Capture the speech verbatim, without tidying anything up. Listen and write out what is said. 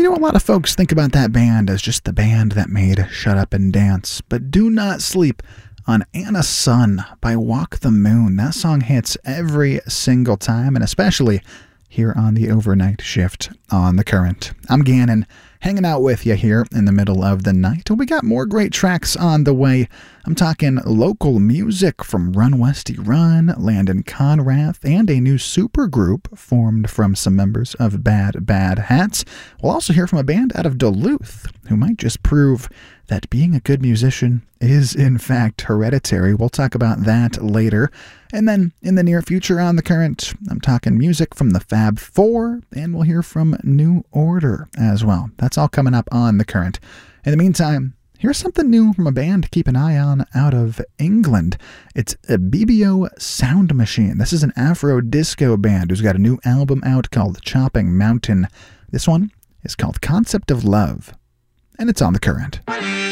You know, a lot of folks think about that band as just the band that made Shut Up and Dance, but do not sleep on Anna Sun by Walk the Moon. That song hits every single time, and especially here on the overnight shift on The Current. I'm Gannon, hanging out with you here in the middle of the night. We got more great tracks on the way. I'm talking local music from Run Westy Run, Landon Conrath, and a new supergroup formed from some members of Bad Bad Hats. We'll also hear from a band out of Duluth who might just prove that being a good musician is in fact hereditary. We'll talk about that later. And then in the near future on The Current, I'm talking music from the Fab Four, and we'll hear from New Order as well. That's all coming up on The Current. In the meantime, here's something new from a band to keep an eye on out of England. It's a B B O Sound Machine. This is an Afro-disco band who's got a new album out called Chopping Mountain. This one is called Concept of Love, and it's on The Current.